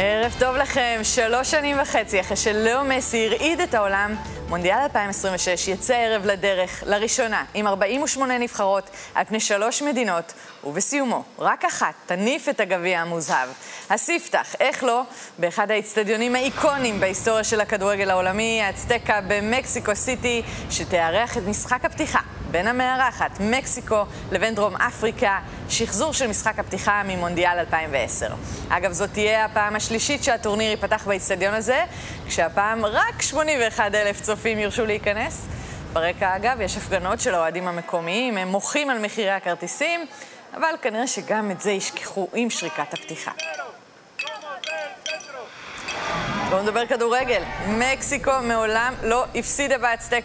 ערב טוב לכם, 3.5 שנים אחרי שלאו מסי הרעיד את העולם, מונדיאל 2026 יצא הערב לדרך לראשונה עם 48 נבחרות על פני 3 מדינות, ובסיומו רק אחת תניף את הגביע המוזהב. הספתח, איך לא, באחד האצטדיונים האיקונים בהיסטוריה של הכדורגל העולמי, האצטקה במקסיקו סיטי, שתארח את משחק הפתיחה בין המארחת מקסיקו לבין דרום אפריקה, שחזור של משחק הפתיחה ממונדיאל 2010. אגב, זאת תהיה הפעם השלישית שהטורניר ייפתח באצטדיון הזה, כשהפעם רק 81,000 צופים ירשו להיכנס. ברקע, אגב, יש הפגנות של האוהדים המקומיים, הם מוחים על מחירי הכרטיסים, אבל כנראה שגם את זה ישכחו עם שריקת הפתיחה. בואו נדבר כדורגל. מקסיקו מעולם לא הפסידה באצטקה.